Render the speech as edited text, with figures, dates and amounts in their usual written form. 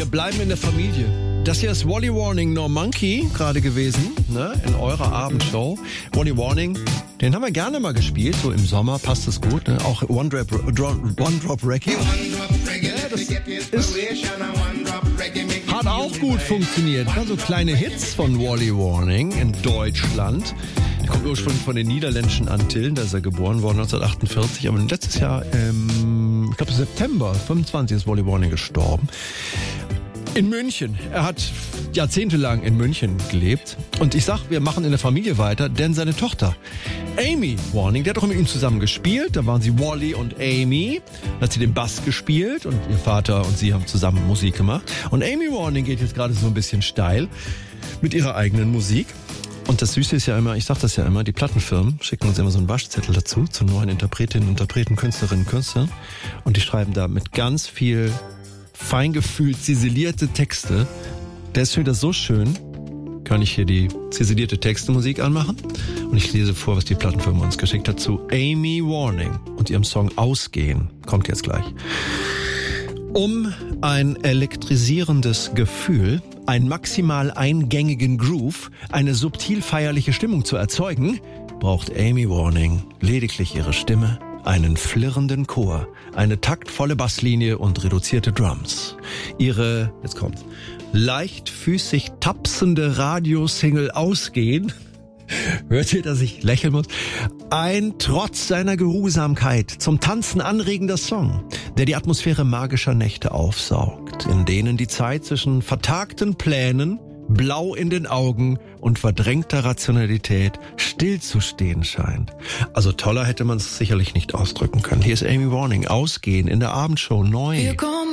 Wir bleiben in der Familie. Das hier ist Wally Warning No Monkey gerade gewesen, ne, in eurer Abendshow. Wally Warning, den haben wir gerne mal gespielt, so im Sommer passt es gut, ne? Auch One Drop Reggae. Hat auch gut funktioniert. Also kleine Hits von Wally Warning in Deutschland. Er kommt ursprünglich von den niederländischen Antillen, da ist er geboren worden 1948, aber letztes Jahr, ich glaube September 25 ist Wally Warning gestorben. In München. Er hat jahrzehntelang in München gelebt. Und ich sag, wir machen in der Familie weiter, denn seine Tochter Amy Warning, der hat doch mit ihm zusammen gespielt. Da waren sie Wally und Amy. Dann hat sie den Bass gespielt und ihr Vater und sie haben zusammen Musik gemacht. Und Amy Warning geht jetzt gerade so ein bisschen steil mit ihrer eigenen Musik. Und das Süße ist ja immer, ich sag das ja immer, die Plattenfirmen schicken uns immer so einen Waschzettel dazu, zu neuen Interpretinnen, Interpreten, Künstlerinnen, Künstlern. Und die schreiben da mit ganz viel feingefühlt ziselierte Texte. Der ist wieder so schön. Kann ich hier die ziselierte Textemusik anmachen? Und ich lese vor, was die Plattenfirma uns geschickt hat zu Amy Warning und ihrem Song Ausgehen. Kommt jetzt gleich. Um ein elektrisierendes Gefühl, einen maximal eingängigen Groove, eine subtil feierliche Stimmung zu erzeugen, braucht Amy Warning lediglich ihre Stimme, einen flirrenden Chor, eine taktvolle Basslinie und reduzierte Drums. Ihre, jetzt kommt's, leichtfüßig tapsende Radiosingle Ausgehen, hört ihr, dass ich lächeln muss? Ein trotz seiner Geruhsamkeit zum Tanzen anregender Song, der die Atmosphäre magischer Nächte aufsaugt, in denen die Zeit zwischen vertagten Plänen, blau in den Augen und verdrängter Rationalität stillzustehen scheint. Also toller hätte man es sicherlich nicht ausdrücken können. Hier ist Amy Warning, Ausgehen in der Abendshow neu.